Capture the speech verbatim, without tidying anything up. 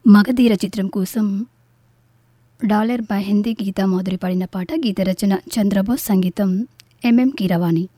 మగధీర చిత్రం కోసం dollar by Hindi Gita Madhuri పాడిన పాట. గీత రచన చంద్రబోస్, సంగీతం ఎంఎం కీరవాణి.